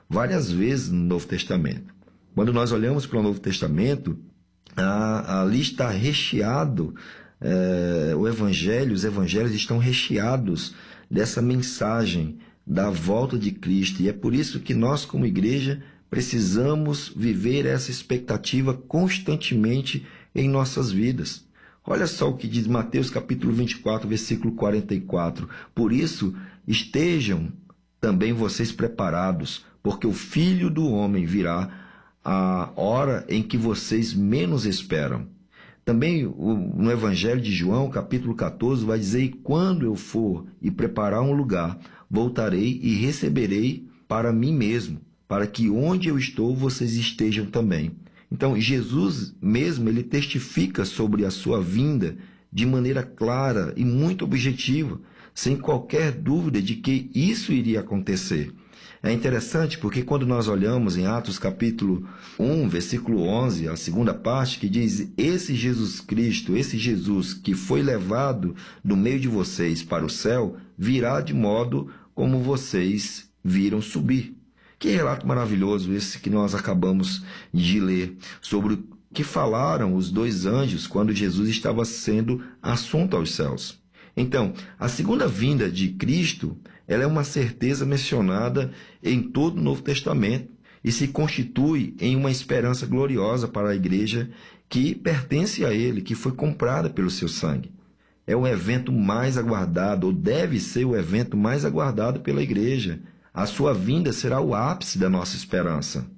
várias vezes no Novo Testamento. Quando nós olhamos para o Novo Testamento, ali está recheado, os evangelhos estão recheados dessa mensagem da volta de Cristo. E é por isso que nós, como igreja, precisamos viver essa expectativa constantemente em nossas vidas. Olha só o que diz Mateus capítulo 24, versículo 44. Por isso, estejam também vocês preparados, porque o Filho do Homem virá a hora em que vocês menos esperam. Também no Evangelho de João, capítulo 14, vai dizer: e quando eu for e preparar um lugar, voltarei e receberei para mim mesmo, para que onde eu estou, vocês estejam também. Então, Jesus mesmo, ele testifica sobre a sua vinda de maneira clara e muito objetiva, sem qualquer dúvida de que isso iria acontecer. É interessante porque quando nós olhamos em Atos capítulo 1, versículo 11, a segunda parte, que diz: esse Jesus Cristo, esse Jesus que foi levado do meio de vocês para o céu, virá de modo como vocês viram subir. Que relato maravilhoso esse que nós acabamos de ler, sobre o que falaram os dois anjos quando Jesus estava sendo assunto aos céus. Então, a segunda vinda de Cristo, ela é uma certeza mencionada em todo o Novo Testamento e se constitui em uma esperança gloriosa para a igreja que pertence a Ele, que foi comprada pelo seu sangue. É o evento mais aguardado, ou deve ser o evento mais aguardado pela igreja. A sua vinda será o ápice da nossa esperança.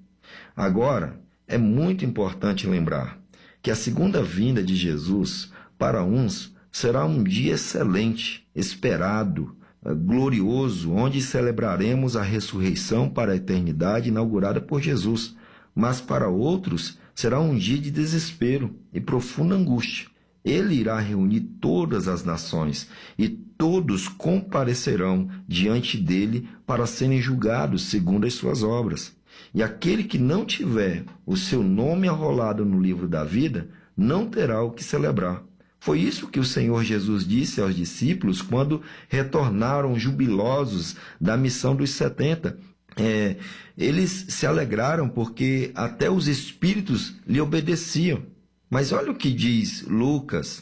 Agora, é muito importante lembrar que a segunda vinda de Jesus, para uns, será um dia excelente, esperado, glorioso, onde celebraremos a ressurreição para a eternidade inaugurada por Jesus. Mas para outros, será um dia de desespero e profunda angústia. Ele irá reunir todas as nações e todos comparecerão diante dele para serem julgados segundo as suas obras. E aquele que não tiver o seu nome arrolado no livro da vida, não terá o que celebrar. Foi isso que o Senhor Jesus disse aos discípulos quando retornaram jubilosos da missão dos 70. Eles se alegraram porque até os espíritos lhe obedeciam. Mas olha o que diz Lucas.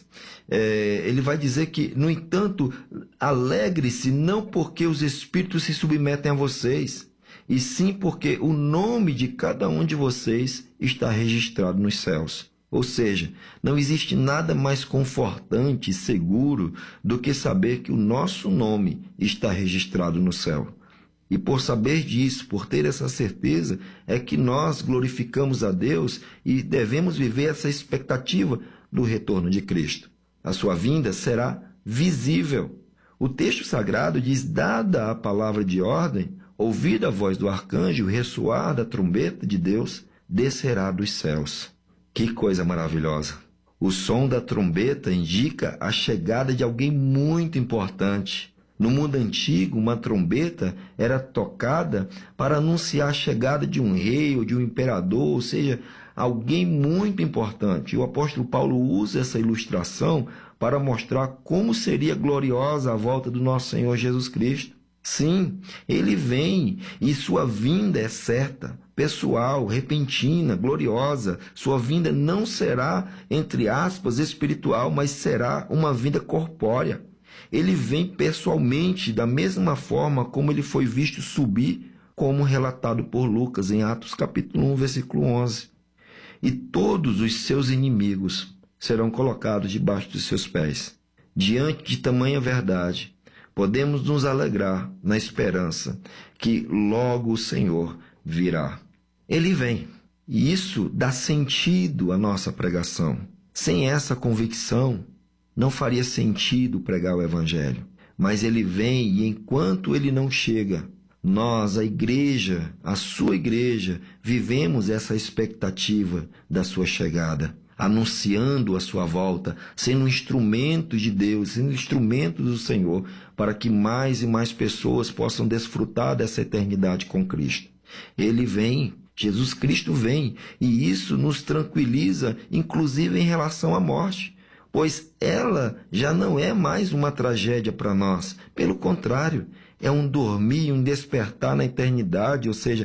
Ele vai dizer que, no entanto, alegre-se não porque os espíritos se submetem a vocês, e sim porque o nome de cada um de vocês está registrado nos céus. Ou seja, não existe nada mais confortante e seguro do que saber que o nosso nome está registrado no céu. E por saber disso, por ter essa certeza, é que nós glorificamos a Deus e devemos viver essa expectativa do retorno de Cristo. A sua vinda será visível. O texto sagrado diz: dada a palavra de ordem, ouvida a voz do arcanjo, ressoar da trombeta de Deus, descerá dos céus. Que coisa maravilhosa! O som da trombeta indica a chegada de alguém muito importante. No mundo antigo, uma trombeta era tocada para anunciar a chegada de um rei ou de um imperador, ou seja, alguém muito importante. E o apóstolo Paulo usa essa ilustração para mostrar como seria gloriosa a volta do nosso Senhor Jesus Cristo. Sim, ele vem e sua vinda é certa, pessoal, repentina, gloriosa. Sua vinda não será, entre aspas, espiritual, mas será uma vinda corpórea. Ele vem pessoalmente, da mesma forma como ele foi visto subir, como relatado por Lucas em Atos capítulo 1, versículo 11. E todos os seus inimigos serão colocados debaixo dos seus pés. Diante de tamanha verdade, podemos nos alegrar na esperança que logo o Senhor virá. Ele vem, e isso dá sentido à nossa pregação. Sem essa convicção, não faria sentido pregar o Evangelho. Mas ele vem, e enquanto ele não chega, nós, a igreja, a sua igreja, vivemos essa expectativa da sua chegada, anunciando a sua volta, sendo instrumentos de Deus, sendo instrumentos do Senhor, para que mais e mais pessoas possam desfrutar dessa eternidade com Cristo. Ele vem, Jesus Cristo vem, e isso nos tranquiliza, inclusive em relação à morte, pois ela já não é mais uma tragédia para nós. Pelo contrário, é um dormir, um despertar na eternidade, ou seja,